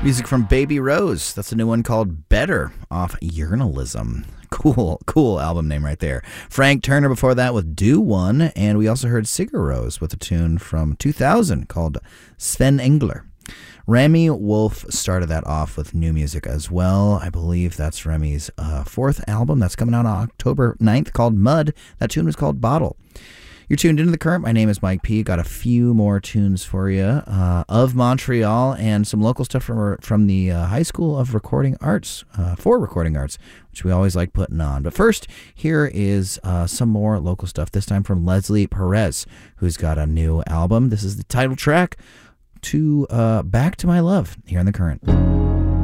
Music from Baby Rose. That's a new one called Better off Journalism. Cool album name right there. Frank Turner before that with Do One, and we also heard Sigur Rós with a tune from 2000 called Sven Engler. Remi Wolf started that off with new music as well. I believe that's Remi's fourth album that's coming out on October 9th called Mud. That tune was called Bottle. You're tuned into The Current. My name is Mike P. Got a few more tunes for you of Montreal and some local stuff from the High School of Recording Arts, for Recording Arts, which we always like putting on. But first, here is some more local stuff, this time from Leslie Perez, who's got a new album. This is the title track to Back to My Love here in The Current.